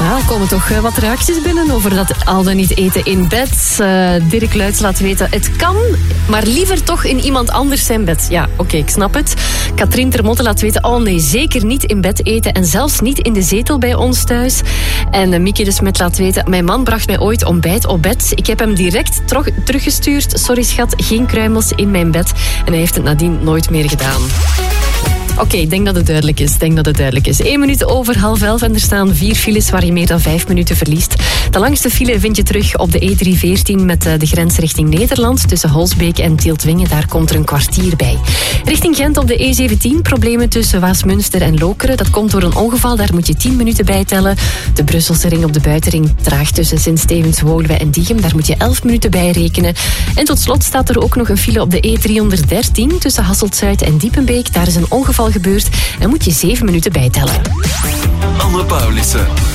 Ja, er komen toch wat reacties binnen over dat al dan niet eten in bed. Dirk Luits laat weten, het kan, maar liever toch in iemand anders zijn bed. Ja, oké, ik snap het. Katrien Termotte laat weten, oh nee, zeker niet in bed eten en zelfs niet in de zetel bij ons thuis. En Mieke de Smet laat weten, mijn man bracht mij ooit ontbijt op bed. Ik heb hem direct teruggestuurd. Sorry schat, geen kruimels in mijn bed. En hij heeft het nadien nooit meer gedaan. Oké, ik denk dat het duidelijk is. 1 minuut over 10:30 en er staan 4 files waar je meer dan 5 minuten verliest. De langste file vind je terug op de E314 met de grens richting Nederland. Tussen Holsbeek en Tieltwingen, daar komt er een kwartier bij. Richting Gent op de E17, problemen tussen Waasmunster en Lokeren. Dat komt door een ongeval, daar moet je 10 minuten bij tellen. De Brusselse ring op de buitenring traag tussen Sint-Stevens, Woluwe en Diegem. Daar moet je 11 minuten bij rekenen. En tot slot staat er ook nog een file op de E313 tussen Hasselt-Zuid en Diepenbeek. Daar is een ongeval gebeurd en moet je 7 minuten bijtellen. Anne Paulissen.